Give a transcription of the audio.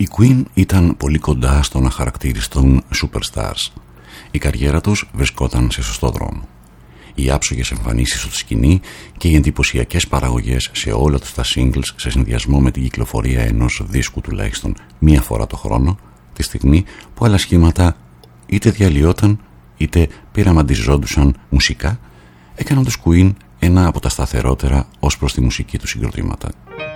Οι Queen ήταν πολύ κοντά στο να χαρακτηριστούν superstars. Η καριέρα τους βρισκόταν σε σωστό δρόμο. Οι άψογες εμφανίσεις στο σκηνή και οι εντυπωσιακές παραγωγές σε όλα τους τα singles σε συνδυασμό με την κυκλοφορία ενός δίσκου τουλάχιστον μία φορά το χρόνο, τη στιγμή που άλλα σχήματα είτε διαλυόταν είτε πειραματιζόντουσαν μουσικά, έκαναν τους Queen ένα από τα σταθερότερα ως προς τη μουσική του συγκροτήματα.